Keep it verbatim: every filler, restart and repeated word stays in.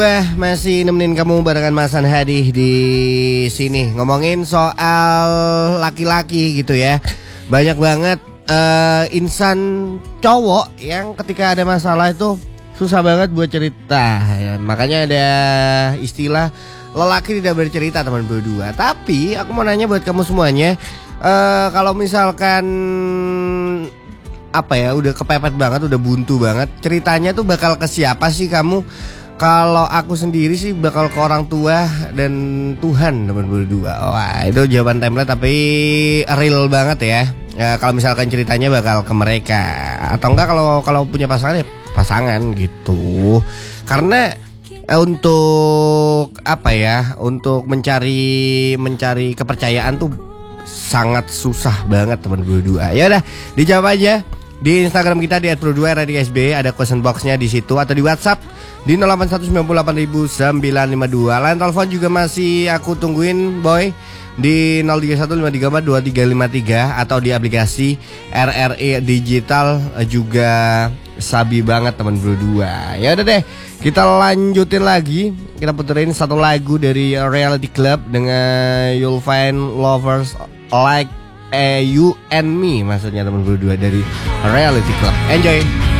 Eh, masih nemenin kamu barengan Masan Hadi di sini ngomongin soal laki-laki gitu ya. Banyak banget uh, insan cowok yang ketika ada masalah itu susah banget buat cerita ya. Makanya ada istilah lelaki tidak bercerita teman berdua. Tapi aku mau nanya buat kamu semuanya, uh, kalau misalkan apa ya udah kepepet banget, udah buntu banget, ceritanya tuh bakal ke siapa sih kamu? Kalau aku sendiri sih bakal ke orang tua dan Tuhan teman berdua. Wah, itu jawaban template tapi real banget ya. Ya kalau misalkan ceritanya bakal ke mereka. Atau enggak kalau kalau punya pasangan ya pasangan gitu. Karena eh, untuk apa ya? Untuk mencari mencari kepercayaan tuh sangat susah banget teman berdua. Ya udah, dijawab aja di Instagram kita di et berdua r a d s b, ada question boxnya di situ, atau di WhatsApp di nol delapan satu sembilan delapan sembilan lima dua. Line telepon juga masih aku tungguin boy di nol tiga satu lima tiga empat dua tiga lima tiga, atau di aplikasi R R E Digital juga sabi banget teman berdua. Ya udah deh, kita lanjutin lagi. Kita puterin satu lagu dari Reality Club dengan You'll Find Lovers Like eh, You and Me, maksudnya teman berdua dari Reality Club. Enjoy.